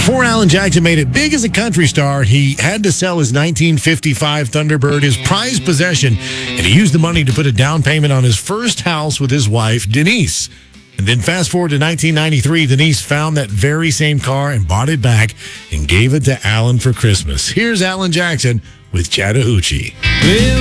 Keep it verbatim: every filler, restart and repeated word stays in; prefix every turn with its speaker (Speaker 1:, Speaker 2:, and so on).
Speaker 1: Before Alan Jackson made it big as a country star, he had to sell his nineteen fifty-five Thunderbird, his prized possession, and he used the money to put a down payment on his first house with his wife, Denise. And then fast forward to nineteen ninety-three, Denise found that very same car and bought it back and gave it to Alan for Christmas. Here's Alan Jackson with Chattahoochee.
Speaker 2: Well,